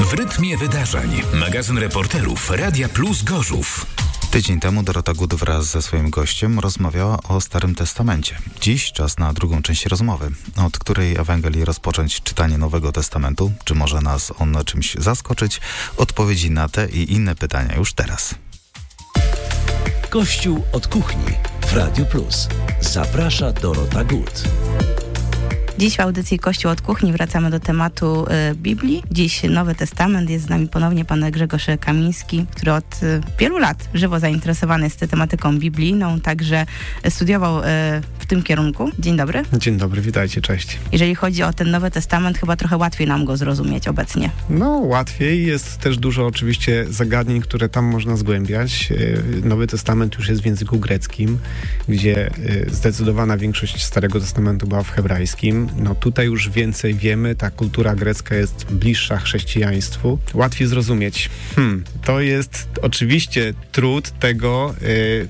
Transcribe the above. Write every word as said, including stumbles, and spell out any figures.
W rytmie wydarzeń. Magazyn reporterów Radia Plus Gorzów. Tydzień temu Dorota Gut wraz ze swoim gościem rozmawiała o Starym Testamencie. Dziś czas na drugą część rozmowy, od której Ewangelii rozpocząć czytanie Nowego Testamentu. Czy może nas on czymś zaskoczyć? Odpowiedzi na te i inne pytania już teraz. Kościół od kuchni w Radiu Plus. Zaprasza Dorota Gut. Dziś w audycji Kościół od kuchni wracamy do tematu y, Biblii. Dziś Nowy Testament. Jest z nami ponownie pan Grzegorz Kamiński, który od y, wielu lat żywo zainteresowany jest tematyką biblijną, także studiował y, w tym kierunku. Dzień dobry. Dzień dobry, witajcie, cześć. Jeżeli chodzi o ten Nowy Testament, chyba trochę łatwiej nam go zrozumieć obecnie. No, łatwiej. Jest też dużo oczywiście zagadnień, które tam można zgłębiać. Nowy Testament już jest w języku greckim, gdzie zdecydowana większość Starego Testamentu była w hebrajskim. No tutaj już więcej wiemy, ta kultura grecka jest bliższa chrześcijaństwu. Łatwiej zrozumieć. Hmm, to jest oczywiście trud tego, y,